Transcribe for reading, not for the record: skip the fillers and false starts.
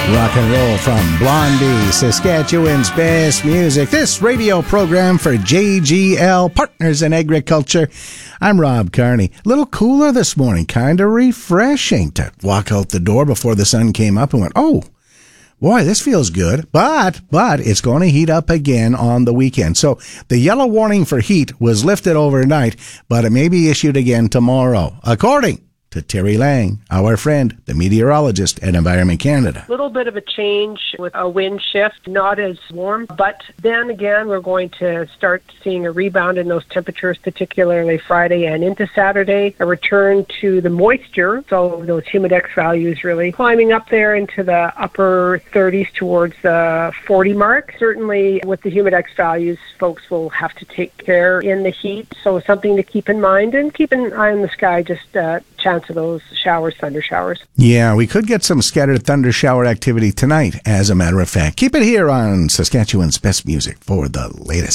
Rock and roll from Blondie, Saskatchewan's best music. This radio program for JGL, Partners in Agriculture. I'm Rob Carney. A little cooler this morning, kind of refreshing to walk out the door before the sun came up and went, oh, boy, this feels good. But it's going to heat up again on the weekend. So the yellow warning for heat was lifted overnight, but it may be issued again tomorrow, according to Terry Lang, our friend, the meteorologist at Environment Canada. A little bit of a change with a wind shift, not as warm, but then again, we're going to start seeing a rebound in those temperatures, particularly Friday and into Saturday, a return to the moisture, so those humidex values really climbing up there into the upper 30s towards the 40 mark. Certainly with the humidex values, folks will have to take care in the heat, so something to keep in mind, and keep an eye on the sky, just chance of those showers, thunder showers. Yeah, we could get some scattered thunder shower activity tonight, as a matter of fact. Keep it here on Saskatchewan's best music for the latest.